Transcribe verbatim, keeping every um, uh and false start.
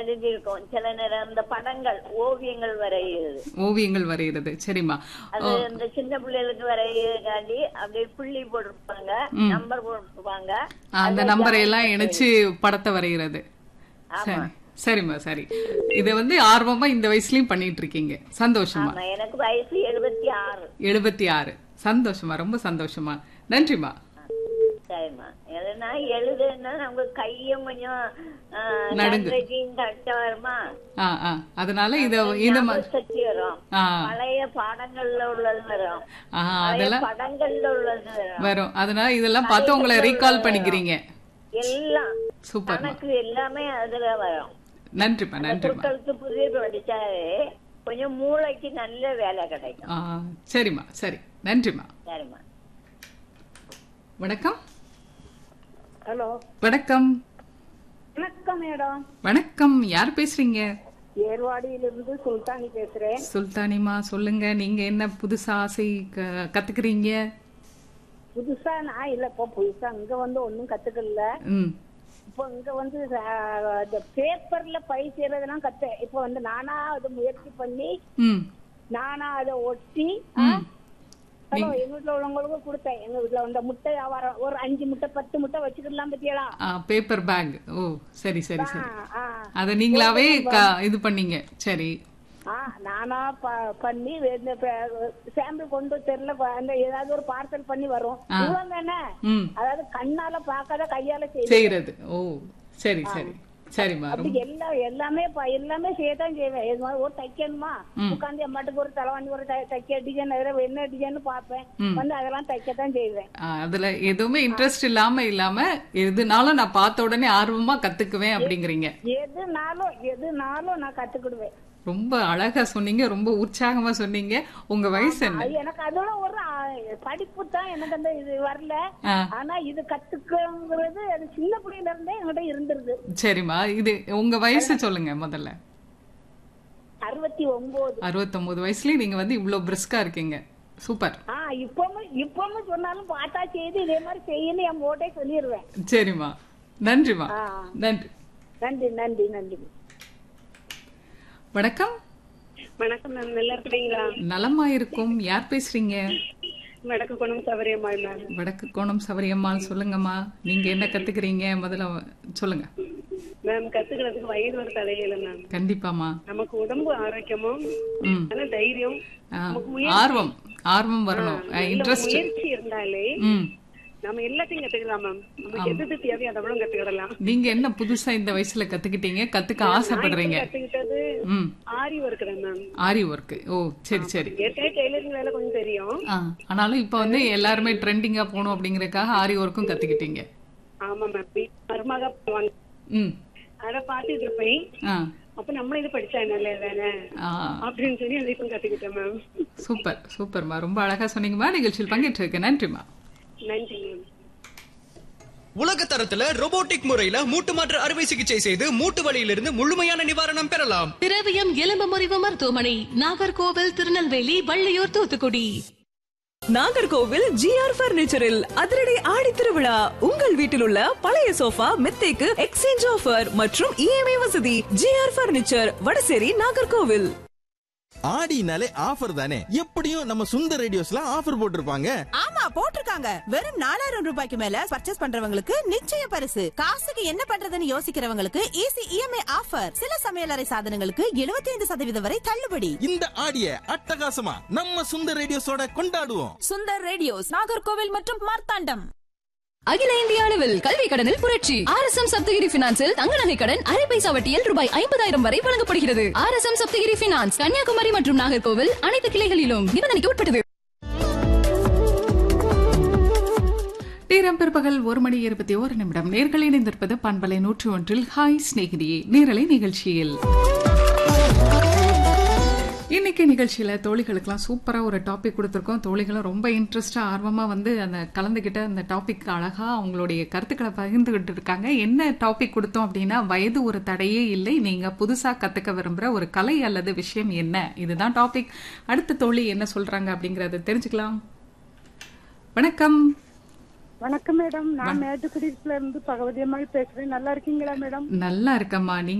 எழுதியிருக்கோம். சில நேரம் இந்த படங்கள் ஓவியங்கள் வரைகிறது. ஓவியங்கள் வரைகிறது. சரிம்மா. அது இந்த சின்ன பிள்ளைகளுக்கு வரையக்காண்டி அப்படியே புள்ளி போட்டிருப்பாங்க, நம்பர் போட்டிருப்பாங்க. அந்த நம்பரை எல்லாம் இணைச்சு படத்தை வரைகிறது. சரி சரிம்மா. சரி, இத வந்து ஆர்வமா இந்த வயசுலயும் பண்ணிட்டு இருக்கீங்க. சந்தோஷமா. எனக்கு வயசு எழுபத்தி ஆறு. எழுபத்தி ஆறு. சந்தோஷமா, ரொம்ப சந்தோஷமா. நன்றிமா. சரிம்மா. எதுனா எழுதுன்னா நமக்கு கையும் கொஞ்சம் நடுங்கு வருமா, அதனால இத இந்த சக்தி வரும். பழைய பாடங்கள்ல உள்ளது வரும், அதெல்லாம் படங்கள்ல உள்ளது வரும். அதனால இதெல்லாம் பார்த்து உங்களை ரீகால் பண்ணிக்கிறீங்க. எல்லாம் சூப்பர். எனக்கு எல்லாமே அதுல வரும். நன்றிமா. நன்றிமா. புதிய படிச்சாவே கொஞ்சம் மூளைக்கு நல்ல வேலை கிடைக்கும். சரிம்மா. சரி, நன்றிமா. சரிம்மா. வணக்கம். ஹலோ. வணக்கம். வணக்கம் மேடம். வணக்கம். யார் பேசுறீங்க? ஏர்வாடியிலிருந்து சுல்தானி பேசுறேன். சுல்தானிமா, சொல்லுங்க. நீங்க என்ன புதுசா ஆசை கத்துக்கிறீங்க? புதுசா நான் இல்ல, இப்போ புதுசா இங்க வந்து ஒன்னும் கத்துக்கல. இப்போ இங்க வந்து பேப்பர்ல பை செய்யறதெல்லாம் கத்து. இப்போ வந்து நானா அதை முயற்சி பண்ணி நானா அதை ஒட்டி எங்க வீட்டுல உள்ளவங்களுக்கு கொடுத்தேன். எங்க வீட்டுல வந்து முட்டை வியாபாரம், ஒரு அஞ்சு முட்டை பத்து முட்டை வச்சுக்கலாம் பத்தியலாம். Paper bag. ஓ சரி சரி சரி. அத நீங்களாவே இது பண்ணீங்க. சரி. நானா பண்ணி சாம்பிள் கொண்டு தெரியல, ஏதாவது ஒரு பார்சல் பண்ணி வரும். இவ்வளவு தானே, அதாவது கண்ணால பாக்காத கையால செய்யறது. ஓ சரி சரி சரிம்மா. எல்லாம் எல்லாமே எல்லாமே செய்யத்தான் செய்வேன். ஒரு தைக்கணுமா உட்காந்து எம்மாட்டுக்கு ஒரு தலைவாண்டி ஒரு தைக்க டிசைன் என்ன டிசைன் பாப்பேன், வந்து அதெல்லாம் தைக்கத்தான் செய்வேன். அதுல எதுவுமே இன்ட்ரெஸ்ட் இல்லாம இல்லாம எதுனாலும் நான் பார்த்த உடனே ஆர்வமா கத்துக்குவேன் அப்படிங்கறீங்க. எதுனாலும் எதுனாலும் நான் கத்துக்கிடுவேன். ரொம்ப அழகா சொன்னீங்க, ரொம்ப உற்சாகமா சொன்னீங்க. உங்க வயசு என்ன? எனக்கு அதோட ஒரு படிப்பு தான் எனக்கு அந்த இது வரல. ஆனா இது கத்துக்கிறது அது சின்ன பிள்ளையில இருந்தே என்கிட்ட இருந்துருது. சரிம்மா. இது உங்க வயசு சொல்லுங்க முதல்ல. அறுபத்தி ஒன்பது. அறுபத்தி ஒன்பது வயசுலயே நீங்க வந்து இவ்வளவு பிரிஸ்கா இருக்கீங்க. சூப்பர். இப்பவும் இப்பவும் சொன்னாலும் பார்த்தா செய்து இதே மாதிரி செய்யணும் என் போட்டே சொல்லிடுவேன். சரிம்மா. நன்றிமா. நன்றி நன்றி நன்றி நன்றி. வணக்கம். வணக்கம் மேம். நல்லா இருக்கீங்களா? நலமா இருக்கும். யார் பேசுறீங்க? வடக்கு கோணம் சவரியம்மாள் மேம். வடக்கு கோணம் சவரியம்மாள், சொல்லுங்கம்மா. நீங்க என்ன கத்துக்கிறீங்க முதல்ல சொல்லுங்க. மேம், கத்துக்கிறதுக்கு வயது ஒரு தலையில மேம். கண்டிப்பாமா. நமக்கு உடம்பு ஆரோக்கியமும் தைரியம் ஆர்வம் ஆர்வம் வரணும். இன்ட்ரெஸ்ட் முயற்சி இருந்தாலே நம்ம எல்லாத்தையும் கத்துக்கலாம் மேம். நமக்கு எது தேவையோ அதெல்லாம் கத்துக்கிடலாம். நீங்க என்ன புதுசா இந்த வயசுல கத்துக்கிட்டீங்க, கத்துக்க ஆசைப்படுறீங்க? கத்துக்கிட்டது ஆரி ஒர்க் மேம். ஆரி ஒர்க். ஓ சரி சரி. ஏற்கனவே டெய்லரிங் வேலை கொஞ்சம் தெரியும். ஆனாலும் இப்ப வந்து எல்லாருமே ட்ரெண்டிங்கா போகணும் அப்படிங்கறதுக்காக ஆரி ஒர்க்கும் கத்துக்கிட்டீங்க. ஆமா மேம். மருமக போவாங்க, அத பாத்துட்டு இருப்பேன். அப்ப நம்மளும் இது படிச்சா என்ன தானே அப்படின்னு சொல்லி அதை இப்ப கத்துக்கிட்டேன் மேம். சூப்பர் சூப்பர்மா. ரொம்ப அழகா சொன்னீங்கம்மா. நிகழ்ச்சியில் பங்கேற்று இருக்க நன்றிமா. நன்றி மேம். உலக தரத்துல ரோபோட்டிக் முறையில மூட்டு மாற்று அறுவை சிகிச்சை செய்து மூட்டு வலியிலிருந்து முழுமையான நிவாரணம் பெறலாம். திரவியம் எலும்பு முறிவு மருத்துவமனை, நாகர்கோவில், திருநெல்வேலி, வள்ளியூர், தூத்துக்குடி. நாகர்கோவில் ஜிஆர் பர்னிச்சரில் அதிரடி ஆடி திருவிழா. உங்கள் வீட்டில் உள்ள பழைய சோஃபா மெத்தைக்கு எக்ஸ்சேஞ்ச் ஆஃபர் மற்றும் இஎம்ஐ வசதி. GR furniture, Vadasery, Nagercoil. ஆடினாலே offer தானே, எப்படியும் நம்ம சுந்தர் ரேடியோஸ்ல ஆஃபர் போட்டிருப்பாங்க. ஆமா போட்டிருக்காங்க. வெறும் நாலாயிரம் ரூபாய்க்கு மேல பர்ச்சேஸ் பண்றவங்களுக்கு நிச்சய பரிசு. காசுக்கு என்ன பண்றதுன்னு யோசிக்கிறவங்களுக்கு ஈஸி இஎம்ஐ ஆஃபர். சில சமையலறை சாதனங்களுக்கு எழுபத்தி ஐந்து சதவீதம் வரை தள்ளுபடி. இந்த ஆடிய அட்டகாசமா நம்ம சுந்தர் ரேடியோஸோட கொண்டாடுவோம். சுந்தர் ரேடியோஸ், நாகர்கோவில் மற்றும் மார்த்தாண்டம். அகில இந்திய அளவில் கல்வி கடனில் புரட்சி. ஆர் எஸ் எம் சப்தகிரி பினான்சில் தங்க நகை கடன் அரை பைசா வட்டியில் ரூபாய் ஐம்பதாயிரம் வரை வழங்கப்படுகிறது. R S M Saptagiri finance, Kanyakumari மற்றும் நாகர்கோவில் அனைத்து கிளைகளிலும். நிபந்தனைக்கு உட்பட்டது. நேரம் பிற்பகல் ஒரு மணி இருபத்தி ஒரு நிமிடம். நேர்கள் இணைந்திருப்பது பண்பலை நூற்றி ஒன்றில் ஹாய் ஸ்நேகிதியே நேரலை நிகழ்ச்சியில். இன்னைக்கு நிகழ்ச்சியில தோழிகளுக்கெல்லாம் சூப்பரா ஒரு டாபிக் கொடுத்துருக்கோம். தோழிகளும் ரொம்ப இன்ட்ரெஸ்டா ஆர்வமா வந்து அந்த கலந்துகிட்ட அந்த டாபிக் அழகா அவங்களுடைய கருத்துக்களை பகிர்ந்துகிட்டு இருக்காங்க. என்ன டாபிக் கொடுத்தோம் அப்படின்னா, வயது ஒரு தடையே இல்லை, நீங்க புதுசா கத்துக்க விரும்புற ஒரு கலை அல்லது விஷயம் என்ன, இதுதான் டாபிக். அடுத்த தோழி என்ன சொல்றாங்க அப்படிங்கறத தெரிஞ்சுக்கலாம். வணக்கம். வணக்கம் மேடம். நான் மேட்டுக்குடியில இருந்து பகவதி அம்மாள் பேசுறேன். நல்லா இருக்கீங்களா மேடம்? நல்லா இருக்கம்மா.